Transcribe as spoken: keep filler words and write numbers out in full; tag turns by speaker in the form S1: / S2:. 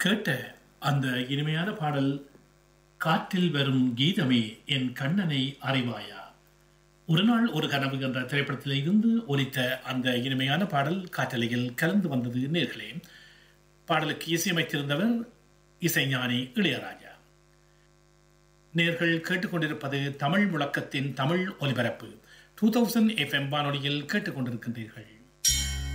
S1: கேட்ட அந்த இனிமையான பாடல் காற்றில் வரும் கீதமே என் கண்ணனை அறிவாயா. ஒரு நாள் ஒரு கனவு என்ற திரைப்படத்தில் இருந்து ஒலித்த அந்த இனிமையான பாடல் காற்றலையில் கலந்து வந்தது நேர்களே. பாடலுக்கு இசையமைத்திருந்தவர் இசைஞானி இளையராஜா. நேர்கள் கேட்டுக்கொண்டிருப்பது தமிழ் முழக்கத்தின் தமிழ் ஒலிபரப்பு டூ தௌசண்ட் எஃப் எம் வானொலியில் கேட்டுக்கொண்டிருக்கின்றீர்கள்.